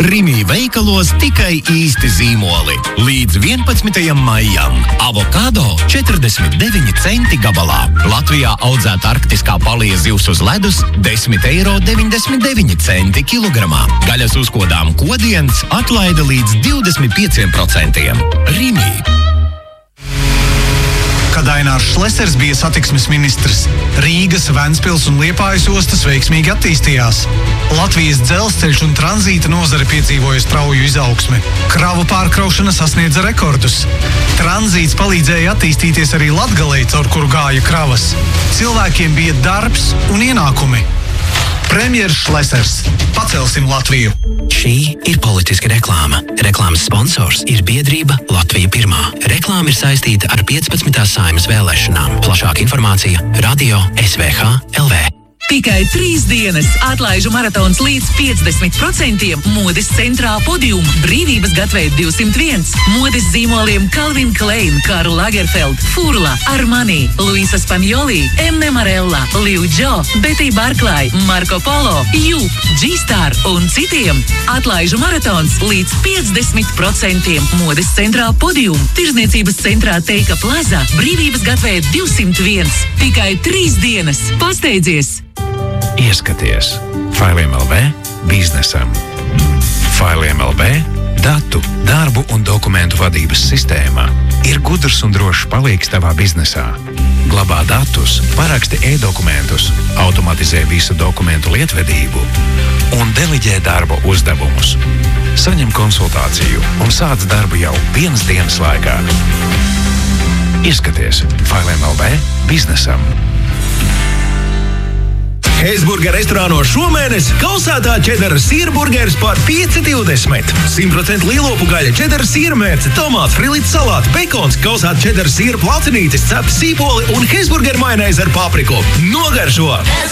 Rimi veikalos tikai īsti zīmoli. Līdz 11. maijam. Avokado 49 centi gabalā. Latvijā audzēta arktiskā palija zivs uz ledus 10,99 € kilogramā. Gaļas uzkodām kodiens atlaida līdz 25%. Rimi. Kad Ainārs Šlesers bija satiksmes ministrs, Rīgas, Ventspils un Liepājas ostas veiksmīgi attīstījās. Latvijas dzelzceļš un tranzīta nozare piedzīvoja strauju izaugsmi. Kravu pārkraušana sasniedza rekordus. Tranzīts palīdzēja attīstīties arī Latgalei, caur kuru gāja kravas. Cilvēkiem bija darbs un ienākumi. Premjers Šlesers. Pacelsim Latviju. Šī ir politiska reklāma. Reklāmas sponsors ir biedrība Latvija Pirmā. Reklāma ir saistīta ar 15. Saeimas vēlēšanām. Plašāka informācija Radio SVH LV. Tikai 3 dienas atlaižu maratons līdz 50%. Modes centrā Podium, Brīvības gatveid 201. Modes zīmoliem Calvin Klein, Karl Lagerfeld, Furla, Armani, Luisa Spanioli, M. Marella, Liu Jo, Betty Barkley, Marco Polo, Jup, G-Star un citiem. Atlaižu maratons līdz 50%. Modes centrā Podium, Tirzniecības centrā Teika Plaza, Brīvības gatveid 201. Tikai 3 dienas. Pasteidzies! Ieskaties Failiem LV biznesam. Failiem LV datu, darbu un dokumentu vadības sistēma ir gudrs un drošs palīgs tavā biznesā. Glabā datus, paraksti e-dokumentus, automatizē visu dokumentu lietvedību un deliģē darba uzdevumus. Saņem konsultāciju un sāc darbu jau 1 dienas laikā. Ieskaties Failiem LV biznesam. Heizburger restorānos šomēnes kausētā čedara sīrburgers par 5,20. 100% lielopu gaļa, čedara sīrmērce, tomāts, frilīts salāti, bekons, kausēta čedara sīra placinītis, cepta sīpoli un Heizburger majonēzi ar papriku. Nogaršo!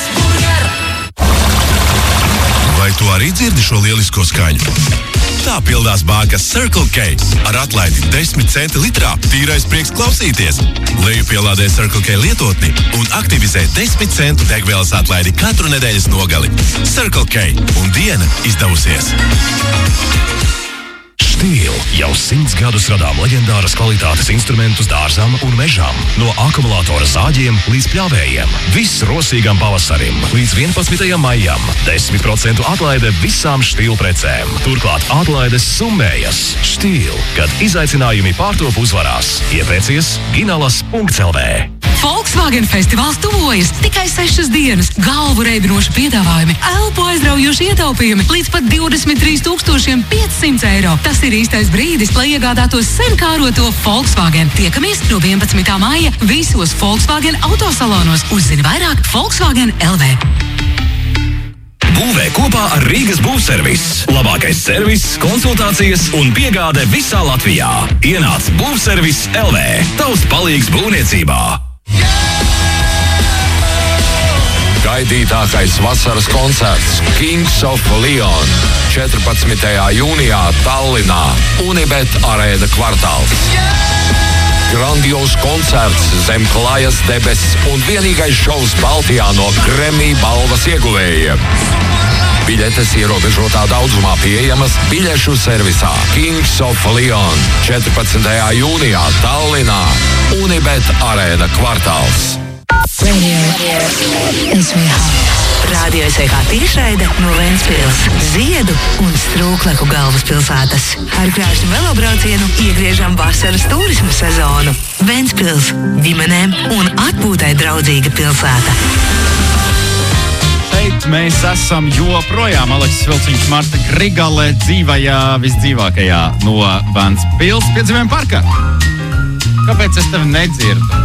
Vai tu arī dzirdi šo lielisko skaņu? Tā pildās bākas Circle K ar atlaidi 10 centi litrā. Tīrais prieks klausīties. Lejupielādē Circle K lietotni un aktivizē 10 centu degvielas atlaidi katru nedēļas nogali. Circle K un diena izdevusies. Steel jau 100 gadus radām leģendāras kvalitātes instrumentus dārzam un mežām. No akumulātora zāģiem līdz pļāvējiem. Viss rosīgam pavasarim. Līdz 11. maijam 10% atlaide visām Steel precēm. Turklāt atlaides summējas. Steel, kad izaicinājumi pārtop uzvarās. Iepēcies ginalas.lv. Volkswagen festivāls tuvojas. Tikai 6 dienas. Galvu reibinoši piedāvājumi, elpu aizraujoši ietaupījumi līdz pat 23 500 €. Tas ir īstais brīdis, lai iegādātos sen kāroto Volkswagen. Tiekamies no 11. māja visos Volkswagen autosalonos. Uzzini vairāk Volkswagen LV. Būvē kopā ar Rīgas būvservis. Labākais servis, konsultācijas un piegāde visā Latvijā. Ienāc Būvservis LV. Tavs palīgs būvniecībā. Gaidītākais vasaras koncerts Kings of Leon 14. jūnijā Tallinā, Unibet arēna kvartāls. Grandios koncerts zem klājas debesis un vienīgais šovs Baltijā no Grammy balvas ieguvējiem. Biļetes ierobežotā daudzumā pieejamas biļešu servisā Kings of Leon 14. jūnijā Tallinā, Unibet arēna kvartāls. Radio SVH tiešraide no Ventspils, Ziedu un Strūklaku galvaspilsētas. Ar krāšņu velobraucienu iegriežam vasaras turismu sezonu. Ventspils, ģimenēm un atpūtai draudzīga pilsēta. Šeit mēs esam joprojām Aleksis Vilciņš, Marta Grigale dzīvajā, visdzīvākajā no Ventspils piedzīvojuma parka. Kāpēc es tevi nedzirdu?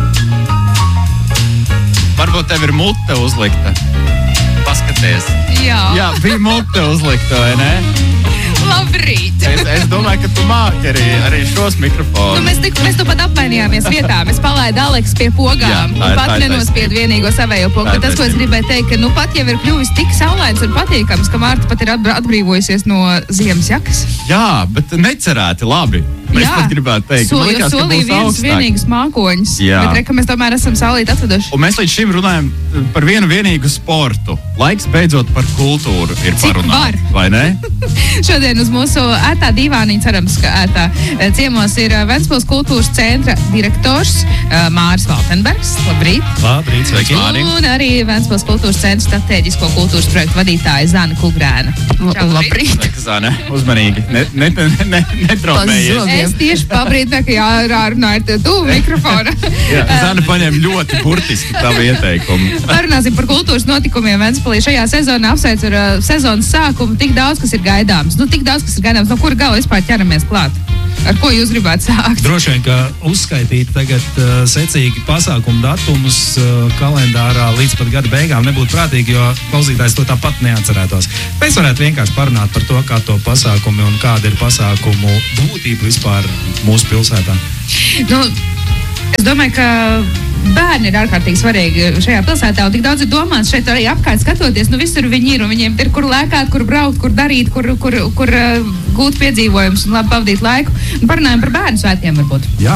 Varbūt tev ir mute uzlikta. Paskaties. Jā, bija mute uzlikta, vai ne? Labrīt! Es domāju, ka tu māki arī šos mikrofonus. Mēs tu pat apmainījāmies vietām. Es palaidu Aleksu pie pogām un pat nenospiedu vienīgo savējo pogu. Tas, ko es gribēju teikt, ka pat jau ir kļuvis tik saulains un patīkams, ka Marta pat ir atbrīvojusies no ziemas jakas. Jā, bet necerēti labi. Mēs pat gribētu teikt. Solīja viens vienīgus mākoņus. Bet reka, mēs tomēr esam saulīt atveduši. Un mēs līdz šim runājam par vienu vienīgu sportu. Laiks beidzot par kultūru ir parunāt. Vai ne? Šodien uz mūsu ētā divāniņa, cerams, ka ētā ciemos ir Ventspils kultūras centra direktors Māris Valtenbergs. Labrīt! Labrīt, sveiki! Un arī Ventspils kultūras centra strateģisko kultūras projektu vadītāja Zana Kugrēna. Labrīt! Sveiki, Zana! Uzmanīgi! Netraumējies! Es tieši pabrīdināju, ka jārunā ar tuvu mikrofona. Zana paņem ļoti burtiski tavu ieteikumu. Parunāsim par kultūras notikumiem Ventspilī. Šajā sezonā apsveic ar sezonas sākumu tik daudz, kas ir gaidāms. No kura gala vispār ķeramies klāt? Ar ko jūs gribētu sākt? Droši vien, ka uzskaitīt tagad secīgi pasākumu datumus kalendārā līdz pat gada beigām nebūtu prātīgi, jo klausītājs to tāpat neatcerētos. Mēs varētu vienkārši parunāt par to, kā to pasākumi un kāda ir pasākumu būtība vispār mūsu pilsētā. Es domāju, ka bērni ir ārkārtīgi svarīgi šajā pilsētā, un tik daudz ir domāts šeit arī apkārt skatoties, visur viņi ir, un viņiem ir kur lēkāt, kur braukt, kur darīt, kur gūt piedzīvojumus un labi pavadīt laiku. Un parunājam par bērnu svētkiem varbūt. Jā,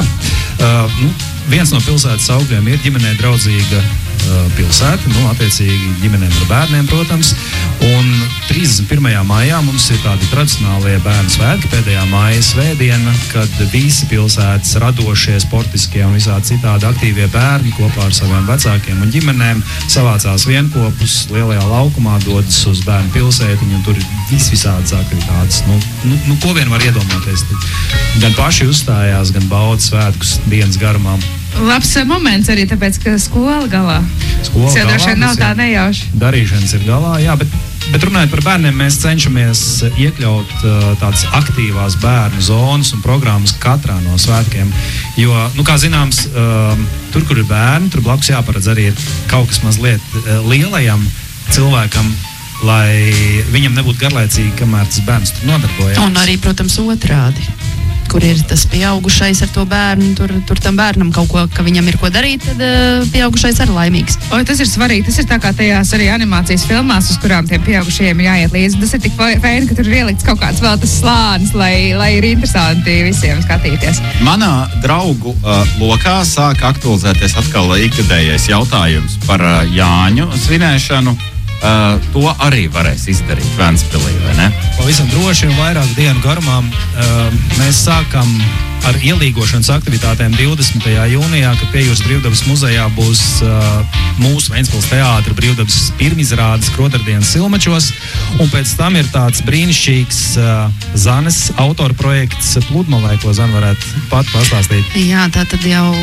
viens no pilsētas augļiem ir ģimenē draudzīga pilsēta, attiecīgi ģimenēm ar bērniem, protams. Un 31. maijā mums ir tādi tradicionālie bērnu svētki, pēdējā maija svētdiena, kad visi pilsētas radošie, sportiskie un visādi citādi aktīvie bērni kopā ar saviem vecākiem un ģimenēm savācās vienkopus lielajā laukumā, dodas uz bērnu pilsētiņu, un tur ir visādas aktivitātes. Ko vien var iedomāties. Gan paši uzstājās, gan bauda svētkus dienas garumā. Labs moments arī, tāpēc, ka skola galā. Skola galā, droši vien nav tā nejauši. Darīšanas ir galā, jā, bet runājot par bērniem, mēs cenšamies iekļaut tādas aktīvās bērnu zonas un programmas katrā no svētkiem. Jo, kā zināms, tur, kur ir bērni, tur blakus jāparedz arī kaut kas mazliet lielajam cilvēkam, lai viņam nebūtu garlaicīgi, kamēr tas bērns tur nodarbojas. Un arī, protams, otrādi. Kur ir tas pieaugušais ar to bērnu, tur tam bērnam kaut ko, ka viņam ir ko darīt, tad pieaugušais arī laimīgs. Tas ir svarīgi, tas ir tā kā tajās arī animācijas filmās, uz kurām tiem pieaugušajiem ir jāiet līdzi. Tas ir tik fēni, ka tur ir ielikts kaut kāds vēl tas slānis, lai ir interesanti visiem skatīties. Manā draugu lokā sāk aktualizēties atkal ikgadējais jautājums par Jāņu svinēšanu. To arī varēs izdarīt Ventspilī, vai ne? Pavisam droši un vairāk dienu garumā mēs sākam ar ielīgošanas aktivitātēm 20. jūnijā, kad pie Jūras Brīvdabas muzejā būs mūsu Ventspils teātra brīvdabas pirmizrādes Krotardienas Silmačos, un pēc tam ir tāds brīnišķīgs Zanes autora projekts Pludmalē, ko Zana varētu pat pastāstīt. Jā, tā tad jau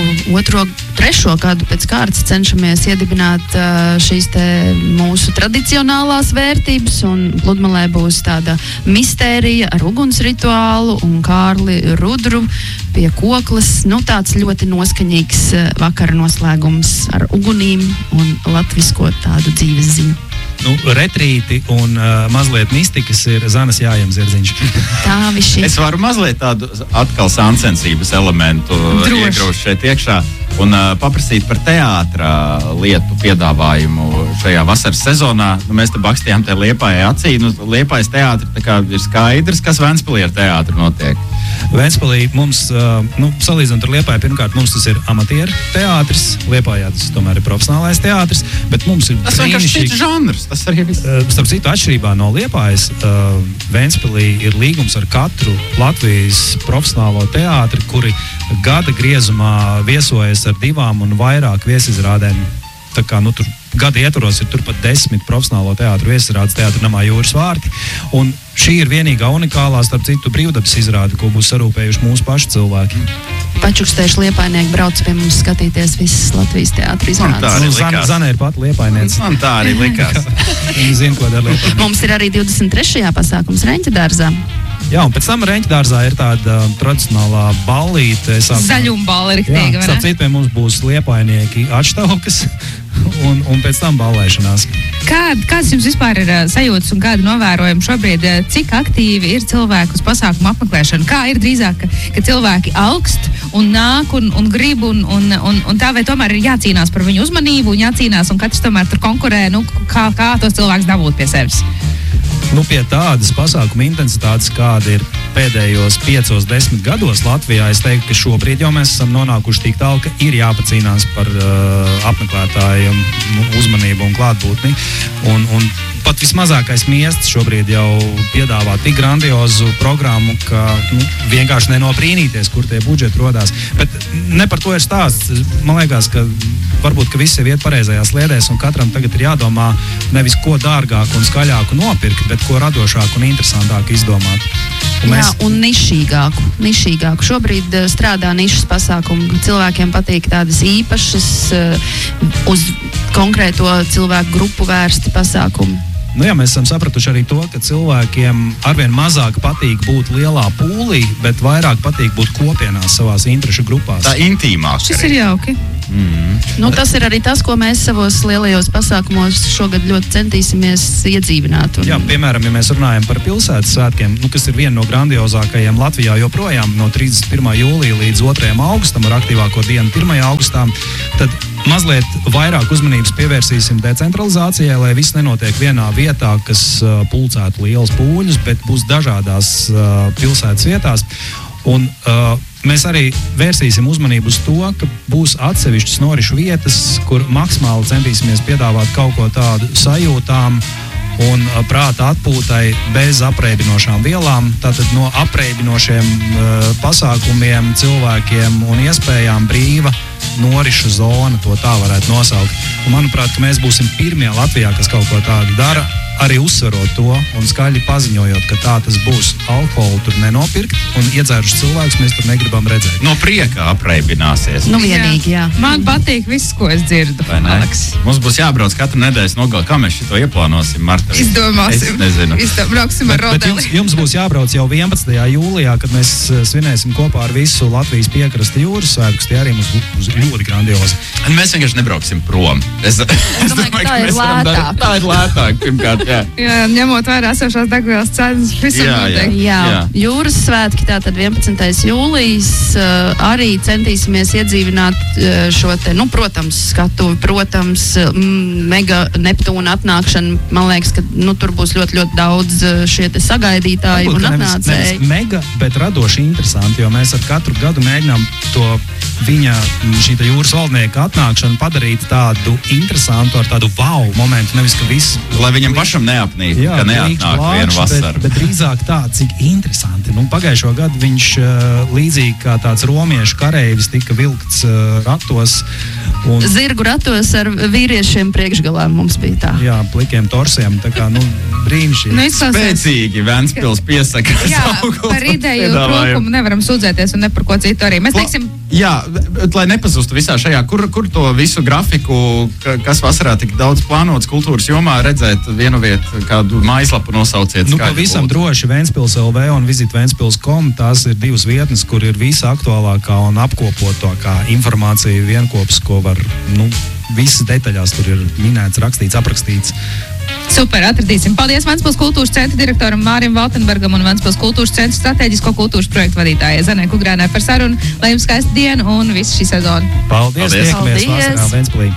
3. gadu pēc kārtas cenšamies iedibināt šīs te mūsu tradicionālās vērtības, un Pludmalē būs tāda mistērija ar uguns rituālu un Kārli Rudru pie koklas. Tāds ļoti noskaņīgs vakara noslēgums ar ugunīm un latvisko tādu dzīves ziņu. Retrīti un mazliet mistikas ir Zanas Jājam Zirdziņš. Tā viši. Es varu mazliet tādu atkal sāncensības elementu iegrūst šeit iekšā un paprasīt par teātra lietu piedāvājumu šajā vasaras sezonā. Mēs te bakstījām te Liepājai acī. Liepājas teātri tā kā ir skaidrs, kas Ventspilī ar teātri notiek. Ventspilī mums, salīdzinot ar Liepāju, pirmkārt mums tas ir amatieru teātris. Liepājā tas tomēr ir profesionālais teātris, bet mums ir tas vienkārši cits žanrs. Tas arī viss. Starp citu, atšķirībā no Liepājas, Ventspilī ir līgums ar katru Latvijas profesionālo teātri, kuri gada griezumā viesojas ar 2 un vairāk viesizrādēm. Tā kā tur gada ietvaros ir turpat 10 profesionālo teātru viesizrādes Teātra namā Jūras vārti. Un šī ir vienīgā unikālā, starp citu, brīvdabas izrāde, ko būs sarūpējuši mūsu paši cilvēki. Pačukstējuši liepainieki brauc pie mums skatīties visas Latvijas teātra izrādes. Zana ir pat liepainiece. Man tā arī likās. Viņa zina, ko dara liepainieki. Mums ir arī 23. pasākums Reņķa dārzā. Jā, un pēc tam Reņķa dārzā ir tāda tradicionālā ballīte. Zaļumballa riktīga, vai ne? Starp citu, pie mums būs liepainieki atštaukas un pēc tam ballēšanās. Kāds jums vispār ir sajūtas un kāda novērojuma šobrīd? Cik aktīvi ir cilvēku uz pasākumu apmeklēšanu? Kā ir drīzāk, ka cilvēki augst un nāk un grib un tā vai tomēr ir jācīnās par viņu uzmanību un jācīnās un katrs tomēr tur konkurē, kā tos cilvēkus dabūt pie sevis? Pie tādas pasākuma intensitātes, kāda ir pēdējos 5-10 gados Latvijā, es teiktu, ka šobrīd jau mēs esam nonākuši tik tālu, ka ir jāpacīnās par apmeklētāju uzmanību un klātbūtni. Un pat vismazākais miests šobrīd jau piedāvā tik grandiozu programmu, ka vienkārši nenobrīnīties, kur tie budžeti rodās. Bet ne par to ir stāsts. Man liekas, ka varbūt, ka visi iet pareizajās sliedēs un katram tagad ir jādomā nevis ko dārgāku un skaļāku nopirkt, bet ko radošāku un interesantāku izdomāt. Un nišīgāku. Šobrīd strādā nišas pasākumu. Cilvēkiem patīk tādas īpašas, uz konkrēto cilvēku grupu vērsti pasākumu. Mēs esam sapratuši arī to, ka cilvēkiem arvien mazāk patīk būt lielā pūlī, bet vairāk patīk būt kopienās savās interešu grupās. Tā intīmāk. Šis ir jauki. Tas ir arī tas, ko mēs savos lielajos pasākumos šogad ļoti centīsimies iedzīvināt. Jā, piemēram, ja mēs runājam par pilsētas svētkiem, kas ir viena no grandiozākajiem Latvijā joprojām no 31. jūlija līdz 2. augustam ar aktīvāko dienu 1. augustā, tad mazliet vairāk uzmanības pievērsīsim decentralizācijai, lai viss nenotiek vienā vietā, kas pulcētu liels pūļus, bet būs dažādās pilsētas vietās. Un mēs arī vērsīsim uzmanību uz to, ka būs atsevišķas norišu vietas, kur maksimāli centīsimies piedāvāt kaut ko tādu sajūtām un prāta atpūtai bez apreibinošām vielām. Tātad no apreibinošiem pasākumiem, cilvēkiem un iespējām brīva norišu zona, to tā varētu nosaukt. Un manuprāt, ka mēs būsim pirmie Latvijā, kas kaut ko tādu dara, arī uzsverot to un skaļi paziņojot, ka tā tas būs. Alkoholu tur nenopirkt un iedzērušas cilvēkus mēs tur negribam redzēt. No prieka apreibināsies. Vienīgi, jā. Man patīk viss, ko es dzirdu. Mums būs jābrauc katru nedēļas nogali. Kā mēs šito ieplānosim, Marta? Izdomāsim. Es nezinu. Brauksim ar rodeli. Jums būs jābrauc jau 11. jūlijā, kad mēs svinēsim kopā ar visu Latvijas piekrasti jūras svētkus. Tie arī mums būs ļoti grandiozi. Mēs vienkārši nebrauksim prom. Es domāju, ka tā ir lētāk. Tā ir lētāk, pirmkārt. Jā, ņemot vērā esošās degvielas cenas, visam notiek. Jā. Jūras svētki, tātad 11. jūlijas, arī centīsimies iedzīvināt šo te, protams, skatuvi, protams, mega Neptūna atnākšana. Man liekas, ka tur būs ļoti, ļoti daudz šie te sagaidītāji un atnācēji. Nevis mega, bet radoši interesanti, jo mēs ar katru gadu mēģinām to viņa šī jūras valdnieka atnākšanu padarīt tādu interesantu, ar tādu wow momentu, nevis ka viss. Lai viņam pašam neapnīk, ka neatnāk vienu vasaru. Bet drīzāk tā, cik interesanti. Pagājušo gadu viņš līdzīgi kā tāds romiešu kareivis tika vilkts ratos. Zirgu ratos ar vīriešiem priekšgalā mums bija tā. Jā, plikiem torsiem, tā kā, brīnišķīgi. Spēcīgi Ventspils piesaka. Jā, par ideju trūkumu nevaram sūdzēties un ne par ko citu arī. Mēs teiksim... Jā, lai nepazustu visā šajā, kur to visu grafiku, kas vasarā tik daudz plānots kultūras jomā, redzēt vienu vietu, kādu mājaslapu nosauciet. Pavisam droši Ventspils LV un visitventspils.com, tās ir divas vietnes, kur ir visa aktuālākā un apkopotākā informācija vienkops, ko var, visas detaļās tur ir minēts, rakstīts, aprakstīts. Super, atradīsim. Paldies Ventspils kultūras centra direktoram Mārim Valtenbergam un Ventspils kultūras centra strateģisko kultūras projektu vadītājai Zanai Kugrēnai par sarunu. Lai jums skaista diena un visu šī sezonu. Paldies. Tiekamies vasarā Ventspilī.